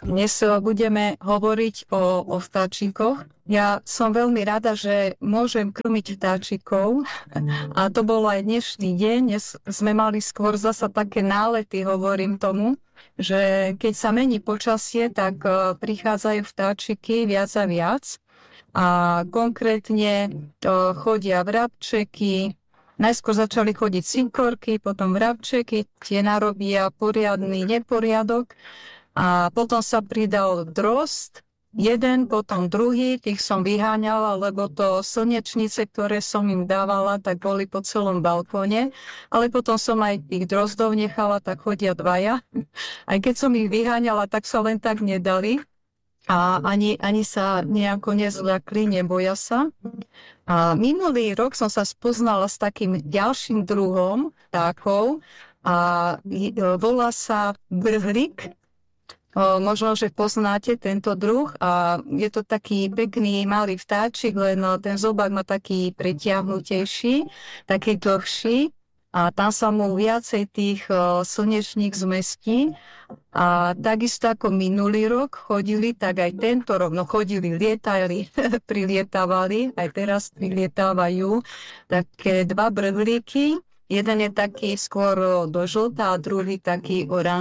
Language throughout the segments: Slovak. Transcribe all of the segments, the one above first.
Dnes budeme hovoriť o vtáčikoch. Ja som veľmi rada, že môžem krmiť vtáčikov a to bol aj dnešný deň. Dnes sme mali skôr zasa také nálety, hovorím tomu, že keď sa mení počasie, tak prichádzajú vtáčiky viac a viac a konkrétne chodia vrabčeky. Najskôr začali chodiť cinkorky, potom vrabčeky, tie narobia poriadny neporiadok. A potom sa pridal drozd, jeden, potom druhý, tých som vyháňala, lebo to slnečnice, ktoré som im dávala, tak boli po celom balkóne. Ale potom som aj tých drozdov nechala, tak chodia dvaja. Aj keď som ich vyháňala, tak sa len tak nedali. A ani sa nejako nezľakli, neboja sa. A minulý rok som sa spoznala s takým ďalším druhom vtákov a volá sa brhlik. Možno, že poznáte tento druh a je to taký pekný malý vtáčik, len ten zobák má taký pretiahnutejší, taký dlhší a tam sa mu viacej tých slnečník zmestí. A takisto ako minulý rok chodili, tak aj tento rok, chodili, lietali, prilietávali, aj teraz prilietávajú také dva brhlíky. Jeden je taký skôr do žltá a druhý taký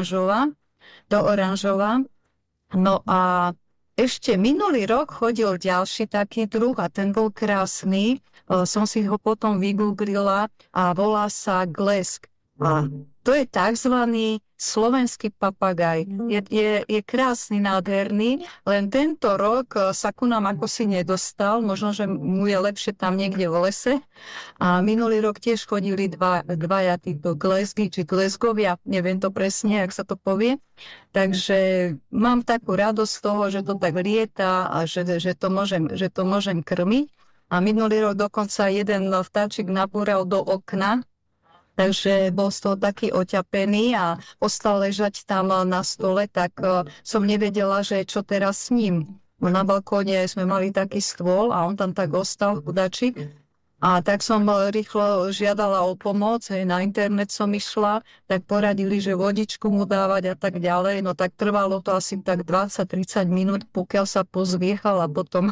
do oranžova. No a ešte minulý rok chodil ďalší taký druh a ten bol krásny. Som si ho potom vygooglila a volá sa glesk. A to je takzvaný slovenský papagaj. Je krásny, nádherný, len tento rok sa ku nám ako si nedostal, možno, že mu je lepšie tam niekde v lese. A minulý rok tiež chodili dvaja títo glesky, či gleskovia, neviem to presne, jak sa to povie. Takže mám takú radosť z toho, že to tak lieta a že to môžem krmiť. A minulý rok dokonca jeden vtáčik nabúral do okna, takže bol z toho taký oťapený a ostal ležať tam na stole, tak som nevedela, že čo teraz s ním. Na balkóne sme mali taký stôl a on tam tak ostal, chudačik. A tak som rýchlo žiadala o pomoc, na internet som išla, tak poradili, že vodičku mu dávať a tak ďalej. No tak trvalo to asi tak 20-30 minút, pokiaľ sa pozviechal a potom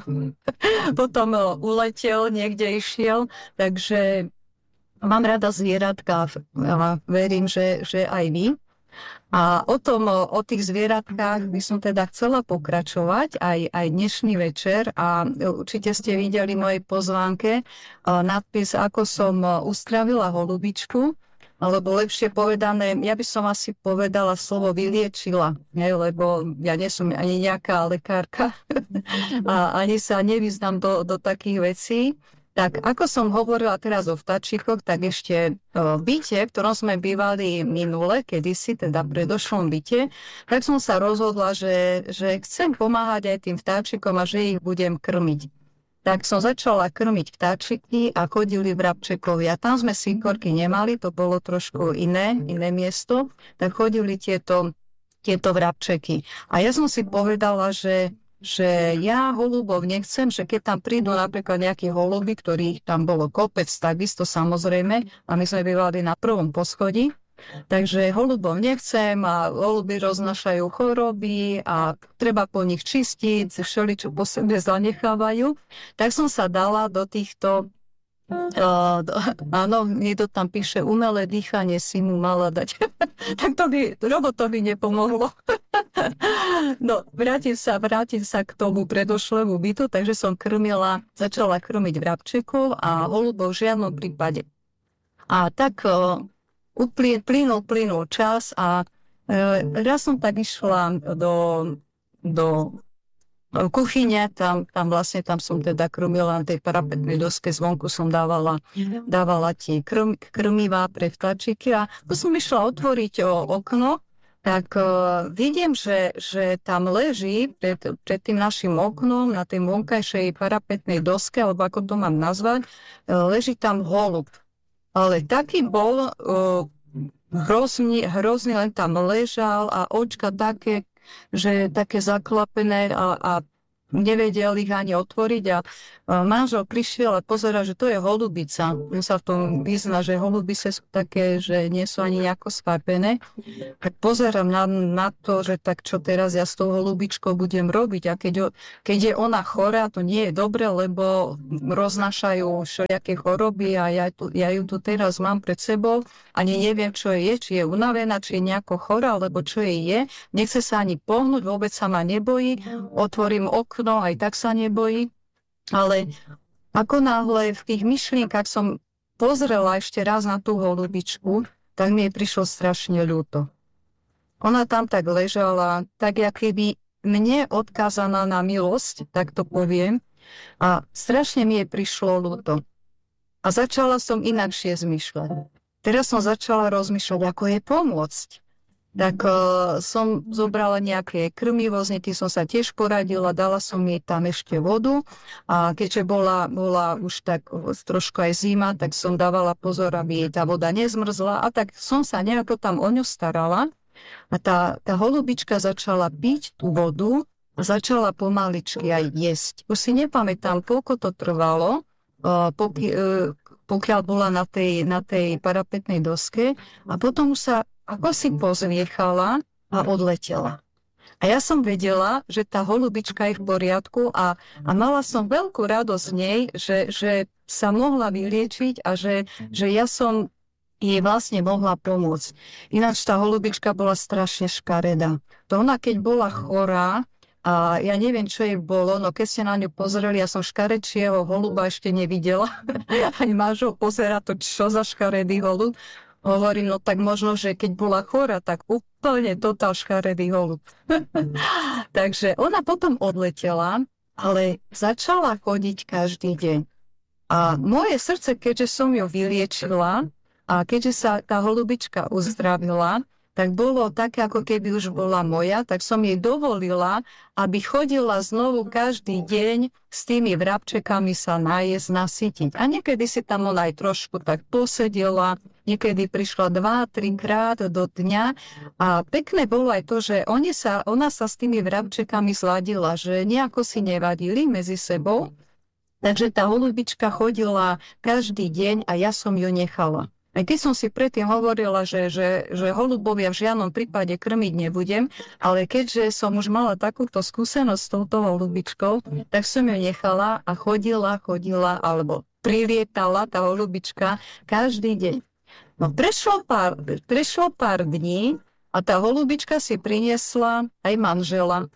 uletel, niekde išiel. Takže mám rada zvieratka a verím, že aj vy. A o tých zvieratkách by som teda chcela pokračovať aj dnešný večer a určite ste videli v mojej pozvánke nadpis, ako som ustravila holubičku, alebo lepšie povedané, ja by som asi povedala slovo vyliečila, lebo ja nie som ani nejaká lekárka a ani sa nevyznam do takých vecí. Tak ako som hovorila teraz o vtáčikoch, tak ešte v byte, v ktorom sme bývali minule, kedysi, teda v predošlom byte, tak som sa rozhodla, že chcem pomáhať aj tým vtáčikom a že ich budem krmiť. Tak som začala krmiť vtáčiky a chodili vrabčekovia. Tam sme cinkorky nemali, to bolo trošku iné miesto, tak chodili tieto vrabčeky. A ja som si povedala, že ja holubov nechcem, že keď tam prídu napríklad nejakí holuby, ktorých tam bolo kopec, takisto samozrejme, a my sme bývali na prvom poschodí, takže holubov nechcem a holuby roznášajú choroby a treba po nich čistiť, všeličo po sebe zanechávajú. Tak som sa dala do týchto áno, niekto tam píše, umelé dýchanie si mu mala dať. Tak to by robotovi nepomohlo. No, vrátim sa k tomu predošlému bytu, takže som začala krmiť vrabčekov a holubov v žiadnom prípade. A tak plynul čas a raz som tak išla do kuchyne, tam som teda krmila na tej parapetnej doske, zvonku som dávala tie krmivá pre vtáčiky a tu som išla otvoriť okno, tak vidím, že tam leží pred tým našim oknom na tej vonkajšej parapetnej doske, alebo ako to mám nazvať, leží tam holub. Ale taký bol hrozný, len tam ležal a očka také, že také zaklapené a nevedel ich ani otvoriť a manžel prišiel a pozera, že to je holubica. On sa v tom vyzná, že holubice sú také, že nie sú ani nejako sfarbené. Tak pozerám na to, že tak čo teraz ja s tou holubičkou budem robiť a keď je ona chorá, to nie je dobre, lebo roznášajú všelijaké choroby a ja ju tu teraz mám pred sebou, ani neviem, čo je, či je unavená, či je nejako chorá, alebo čo jej je. Nechce sa ani pohnúť, vôbec sa ma nebojí. Otvorím okno, aj tak sa nebojí. Ale ako náhle v tých myšlienkach som pozrela ešte raz na tú holubičku, tak mi prišlo strašne ľúto. Ona tam tak ležala, tak keby mne odkázaná na milosť, tak to poviem, a strašne mi prišlo ľúto. A začala som inakšie zmýšľať. Teraz som začala rozmýšľať, ako jej pomôcť. Tak som zobrala nejaké krmivo, z niekým som sa tiež poradila, dala som jej tam ešte vodu a keďže bola už tak trošku aj zima, tak som dávala pozor, aby jej tá voda nezmrzla a tak som sa nejako tam o ňu starala a tá holubička začala piť tú vodu a začala pomaličky aj jesť. Už si nepamätám, koľko to trvalo, pokiaľ bola na tej parapetnej doske a potom už sa ako si pozviechala a odletela. A ja som vedela, že tá holubička je v poriadku a mala som veľkú radosť z nej, že sa mohla vyliečiť a že ja som jej vlastne mohla pomôcť. Ináč tá holubička bola strašne škaredá. To ona, keď bola chorá, a ja neviem, čo jej bolo, no keď ste na ňu pozreli, ja som škarečieho holuba ešte nevidela. Ani manžel pozera to, čo za škaredý holub. Hovorím, no tak možno, že keď bola chorá, tak úplne totál škaredý holub. Takže ona potom odletela, ale začala chodiť každý deň. A moje srdce, keďže som ju vyliečila a keďže sa tá holubička uzdravila, tak bolo také, ako keby už bola moja, tak som jej dovolila, aby chodila znovu každý deň s tými vrabčekami sa najesť, nasytiť. A niekedy si tam ona aj trošku tak posedela, niekedy prišla 2-3 krát do dňa a pekné bolo aj to, že ona sa s tými vrabčekami zladila, že nejako si nevadili medzi sebou, takže tá holubička chodila každý deň a ja som ju nechala. Aj keď som si predtým hovorila, že holubovia v žiadnom prípade krmiť nebudem, ale keďže som už mala takúto skúsenosť s touto holubičkou, tak som ju nechala a chodila, alebo prilietala tá holubička každý deň. No prešlo pár dní a tá holubička si priniesla aj manžela.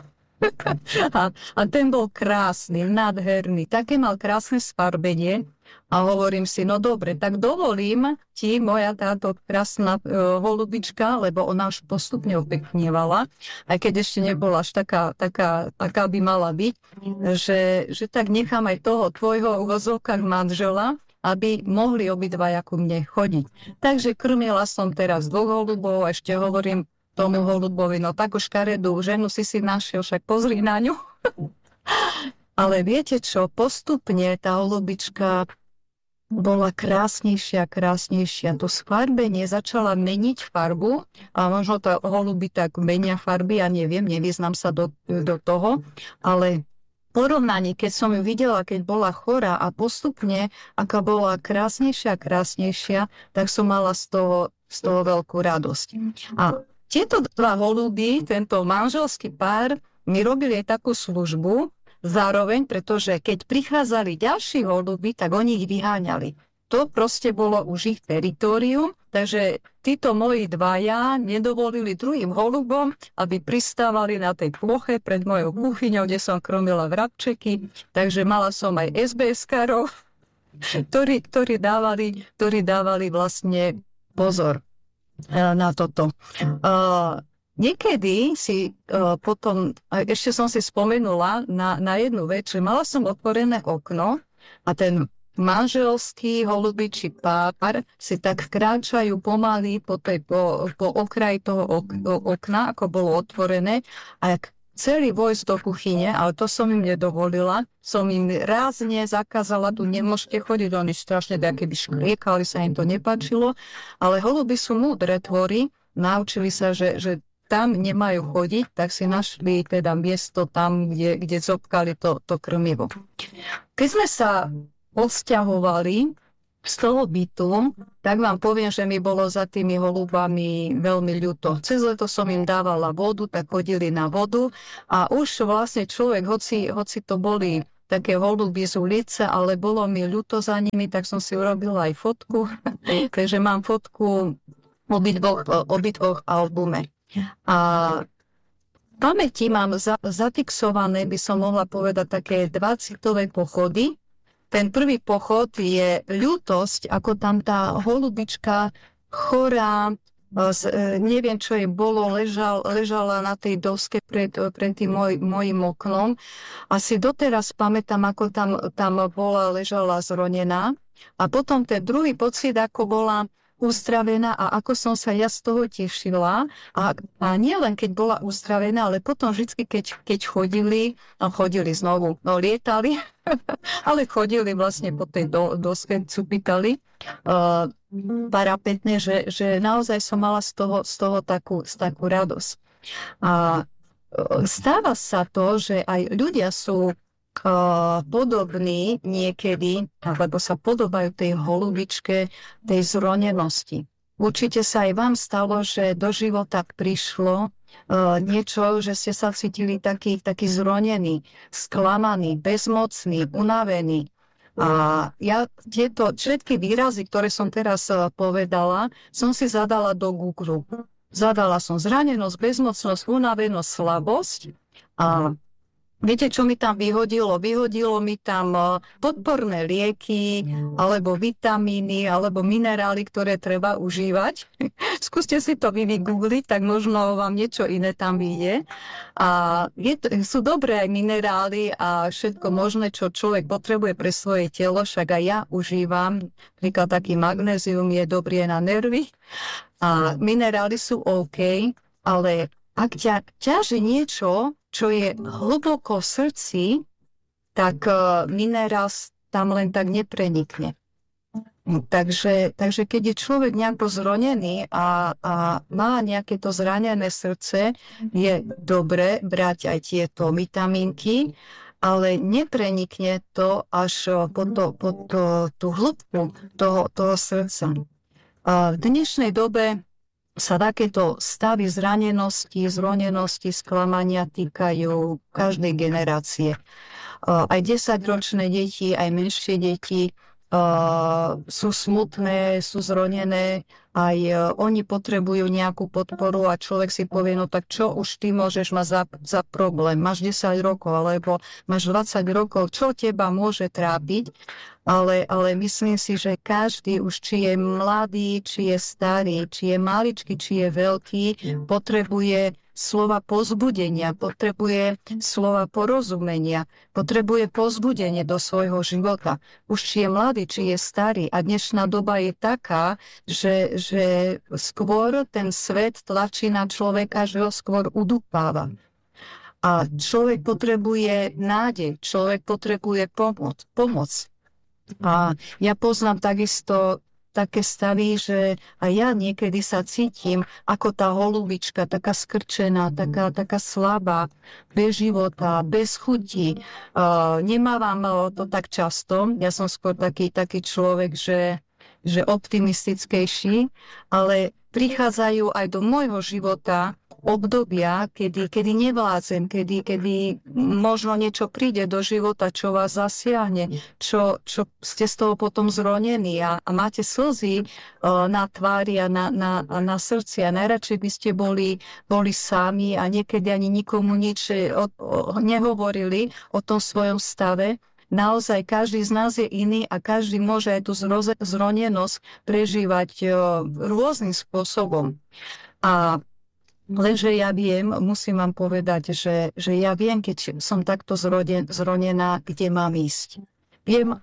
A ten bol krásny, nádherný, také mal krásne sfarbenie. A hovorím si, no dobre, tak dovolím ti, moja táto krásna holubička, lebo ona už postupne opeknievala, aj keď ešte nebola až taká by mala byť, že tak nechám aj toho tvojho uvozovka manžela, aby mohli obidvaja ku mne chodiť. Takže krmila som teraz 2 holubov a ešte hovorím tomu holubovi, no takú škaredú ženu si našiel, však pozri na ňu. Ale viete čo, postupne tá holubička bola krásnejšia. To sfarbenie začala meniť farbu a možno to holuby tak menia farby, ja neviem, nevyznam sa do toho, ale porovnaní, keď som ju videla, keď bola chorá a postupne, aká bola krásnejšia, tak som mala z toho veľkú radosť. A tieto 2 holuby, tento manželský pár, mi robili aj takú službu, zároveň, pretože keď prichádzali ďalší holuby, tak oni ich vyháňali. To proste bolo už ich teritorium, takže títo moji 2 nedovolili druhým holubom, aby pristávali na tej ploche pred mojou kuchyňou, kde som krmila vrabčeky, takže mala som aj SBS-károv, ktorí dávali vlastne pozor na toto. Niekedy si potom, ešte som si spomenula na jednu vec, že mala som otvorené okno a ten manželský holubičí pár si tak kráčajú pomaly po okraji toho okna, ako bolo otvorené a chceli vojsť do kuchyne, ale to som im nedovolila. Som im rázne zakázala, tu nemôžete chodiť, oni strašne keby škriekali, sa im to nepáčilo, ale holuby sú múdre tvory, naučili sa, že tam nemajú chodiť, tak si našli teda miesto tam, kde zobkali to krmivo. Keď sme sa odsťahovali z toho bytu, tak vám poviem, že mi bolo za tými holubami veľmi ľúto. Cez leto som im dávala vodu, tak chodili na vodu a už vlastne človek, hoci to boli také holuby z ulice, ale bolo mi ľúto za nimi, tak som si urobila aj fotku. Takže mám fotku obidvoch albume. A v pamäti mám zatixované, by som mohla povedať, také 2 citové pochody. Ten prvý pochod je ľútosť, ako tam tá holubička chorá, neviem, čo jej bolo, ležala na tej doske pred tým mojim oknom. Asi doteraz pamätám, ako tam ležala zronená. A potom ten druhý pocit, ako bola uzdravená a ako som sa ja z toho tešila. A nie len keď bola uzdravená, ale potom vždy, keď chodili znovu, lietali, ale chodili vlastne po tej doske, cupitali parapetne, že naozaj som mala z toho takú radosť. A stáva sa to, že aj ľudia sú podobní niekedy, alebo sa podobajú tej holubičke, tej zronenosti. Určite sa aj vám stalo, že do života prišlo niečo, že ste sa cítili taký zronený, sklamaný, bezmocný, unavený. A ja tieto všetky výrazy, ktoré som teraz povedala, som si zadala do Google. Zadala som zranenosť, bezmocnosť, unavenosť, slabosť a viete, čo mi tam vyhodilo? Vyhodilo mi tam podporné lieky, alebo vitamíny, alebo minerály, ktoré treba užívať. Skúste si to vygoogliť, tak možno vám niečo iné tam vyjde. A sú dobré aj minerály a všetko možné, čo človek potrebuje pre svoje telo, však aj ja užívam. Napríklad taký magnézium je dobrý na nervy. A minerály sú OK, ale ak ťaží niečo, čo je hlboko v srdci, tak minerál tam len tak neprenikne. Takže keď je človek nejako zronený a má nejaké to zranené srdce, je dobre brať aj tieto vitamínky, ale neprenikne to až po tú hĺbku toho srdca. V dnešnej dobe sa takéto stavy zranenosti, zronenosti, sklamania týkajú každej generácie. Aj 10-ročné deti, aj menšie deti sú smutné, sú zronené, aj oni potrebujú nejakú podporu a človek si povie, no tak čo už ty môžeš mať za problém? Máš 10 rokov alebo máš 20 rokov, čo teba môže trápiť? Ale myslím si, že každý už, či je mladý, či je starý, či je maličký, či je veľký, potrebuje slova povzbudenia, potrebuje slova porozumenia, potrebuje povzbudenie do svojho života. Už či je mladý, či je starý. A dnešná doba je taká, že skôr ten svet tlačí na človeka, že ho skôr udupáva. A človek potrebuje nádej, človek potrebuje pomoc. A ja poznám takisto také stavy, že aj ja niekedy sa cítim ako tá holubička, taká skrčená, taká slabá, bez života, bez chuti. Nemávam to tak často. Ja som skôr taký človek, že optimistickejší, ale prichádzajú aj do môjho života obdobia, kedy nevládzem, kedy možno niečo príde do života, čo vás zasiahne, čo ste z toho potom zronení a máte slzy na tvári a na srdci a najradšej by ste boli sami a niekedy ani nikomu nič nehovorili o tom svojom stave. Naozaj každý z nás je iný a každý môže aj tú zronenosť prežívať rôznym spôsobom. A lenže ja musím vám povedať, že ja viem, keď som takto zronená, kde mám ísť. Viem,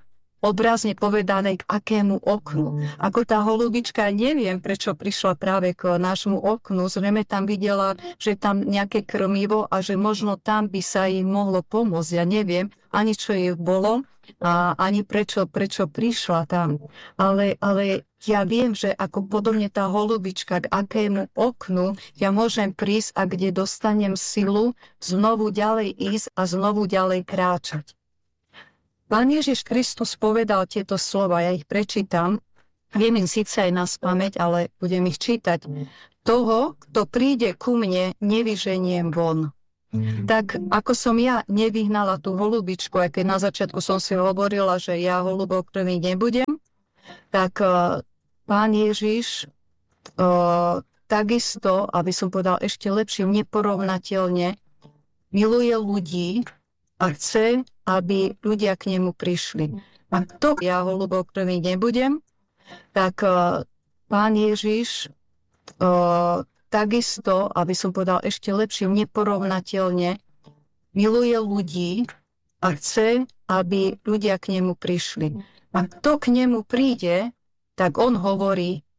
obrazne povedané k akému oknu. Ako tá holubička, neviem, prečo prišla práve k nášmu oknu, zrejme tam videla, že tam nejaké krmivo a že možno tam by sa jej mohlo pomôcť. Ja neviem ani čo jej bolo a ani prečo prišla tam. Ale ja viem, že ako podobne tá holubička, k akému oknu ja môžem prísť a kde dostanem silu znovu ďalej ísť a znovu ďalej kráčať. Pán Ježiš Kristus povedal tieto slova, ja ich prečítam. Viem im síce aj na spamäť, ale budem ich čítať. Toho, kto príde ku mne, nevyženiem von. Tak ako som ja nevyhnala tú holubičku, aj keď na začiatku som si hovorila, že ja holubokrvný nebudem, tak Pán Ježiš takisto, aby som povedal ešte lepšie, neporovnateľne miluje ľudí a chce, aby ľudia k nemu prišli. A to ja holubokrvný nebudem, tak Pán Ježiš takisto, aby som povedal ešte lepšie, neporovnateľne miluje ľudí a chce, aby ľudia k nemu prišli. A kto k nemu príde, tak on hovorí,